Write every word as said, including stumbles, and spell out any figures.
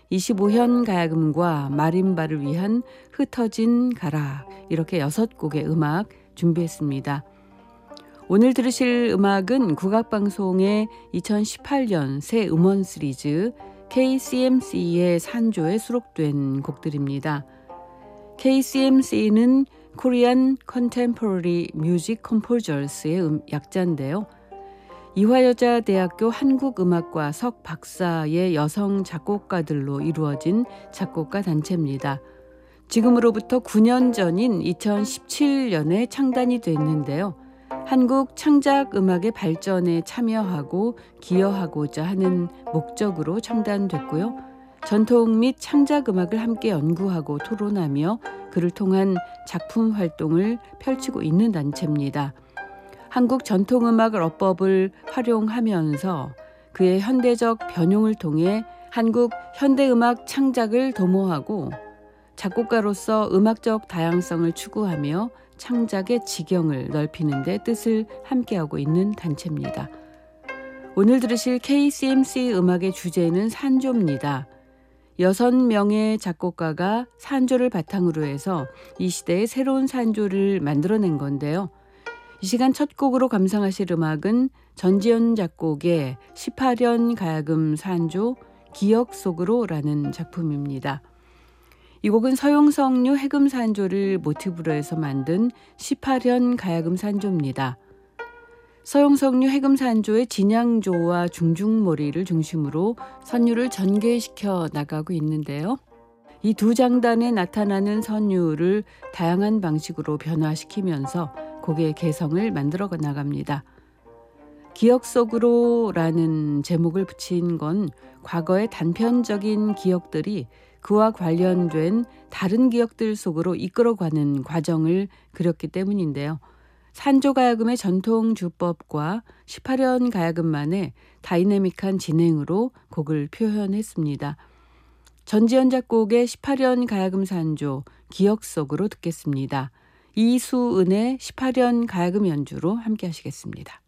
이십오 현 가야금과 마림바를 위한 흩어진 가락, 이렇게 여섯 곡의 음악 준비했습니다. 오늘 들으실 음악은 국악방송의 이천십팔 년 새 음원 시리즈 케이씨엠씨의 산조에 수록된 곡들입니다. 케이씨엠씨는 Korean Contemporary Music Composers의 음, 약자인데요. 이화여자대학교 한국음악과 석 박사의 여성 작곡가들로 이루어진 작곡가 단체입니다. 지금으로부터 구 년 전인 이천십칠 년에 창단이 됐는데요. 한국 창작음악의 발전에 참여하고 기여하고자 하는 목적으로 창단됐고요. 전통 및 창작음악을 함께 연구하고 토론하며 그를 통한 작품 활동을 펼치고 있는 단체입니다. 한국 전통음악 어법을 활용하면서 그의 현대적 변용을 통해 한국 현대음악 창작을 도모하고 작곡가로서 음악적 다양성을 추구하며 창작의 지경을 넓히는 데 뜻을 함께하고 있는 단체입니다. 오늘 들으실 케이씨엠씨 음악의 주제는 산조입니다. 여섯 명의 작곡가가 산조를 바탕으로 해서 이 시대의 새로운 산조를 만들어낸 건데요. 이 시간 첫 곡으로 감상하실 음악은 전지현 작곡의 십팔 현 가야금 산조 기억 속으로라는 작품입니다. 이 곡은 서용석류 해금 산조를 모티브로 해서 만든 십팔 현 가야금 산조입니다. 서용석류 해금 산조의 진양조와 중중머리를 중심으로 선율을 전개시켜 나가고 있는데요. 이 두 장단에 나타나는 선율을 다양한 방식으로 변화시키면서 곡의 개성을 만들어 나갑니다. 기억 속으로라는 제목을 붙인 건 과거의 단편적인 기억들이 그와 관련된 다른 기억들 속으로 이끌어가는 과정을 그렸기 때문인데요. 산조 가야금의 전통 주법과 십팔 현 가야금만의 다이내믹한 진행으로 곡을 표현했습니다. 전지현 작곡의 십팔 현 가야금 산조 기억 속으로 듣겠습니다. 이수은의 십팔 현 가야금 연주로 함께 하시겠습니다.